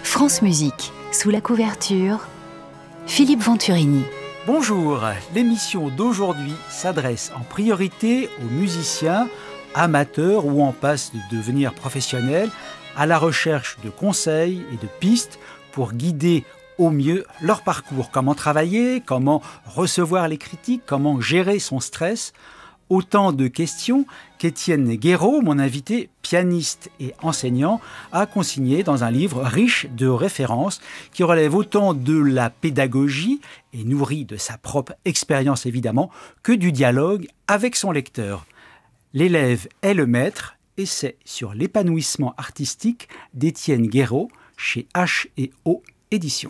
France Musique, sous la couverture, Philippe Venturini. Bonjour, l'émission d'aujourd'hui s'adresse en priorité aux musiciens, amateurs ou en passe de devenir professionnels, à la recherche de conseils et de pistes pour guider au mieux leur parcours. Comment travailler, comment recevoir les critiques, comment gérer son stress. Autant de questions qu'Étienne Guéraud, mon invité, pianiste et enseignant, a consigné dans un livre riche de références qui relève autant de la pédagogie et nourri de sa propre expérience évidemment que du dialogue avec son lecteur. L'élève est le maître, essai sur l'épanouissement artistique d'Étienne Guéraud chez H&O Éditions.